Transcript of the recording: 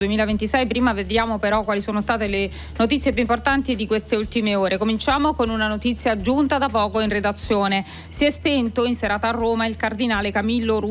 2026. Prima vediamo però quali sono state le notizie più importanti di queste ultime ore. Cominciamo con una notizia giunta da poco in redazione. Si è spento in serata a Roma il cardinale Camillo